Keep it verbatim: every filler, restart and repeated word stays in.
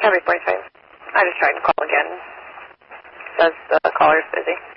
Every forty-five. I just tried to call again. Says the caller's busy.